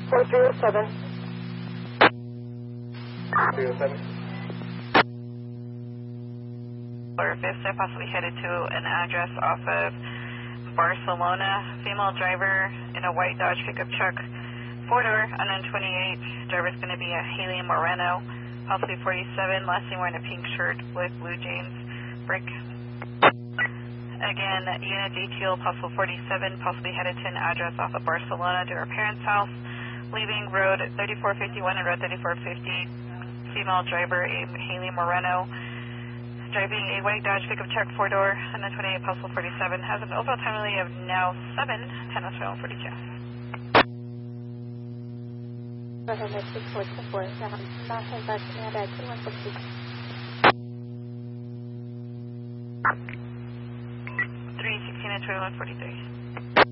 4307. 307. Or Vista, possibly headed to an address off of Barcelona. Female driver in a white Dodge pickup truck, 4-door, unknown 28. Driver's going to be a Haley Moreno, possibly 47. Last name wearing a pink shirt with blue jeans. Brick. Again, unit detail, possible 47, possibly headed to an address off of Barcelona to her parents' house. Leaving road 3451 and road 3450. Female driver, a Haley Moreno. Driving a white Dodge pickup truck, 4-door, and then 28, possible 47. Has an overall time delay of now 7:10:42. November 644, not has that command at 2160. 3:16 and 21:43.